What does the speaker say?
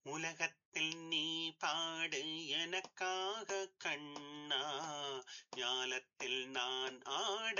உலகத்தில் நீ பாடு எனக்காக கண்ணா, ஞாலத்தில் நான் ஆட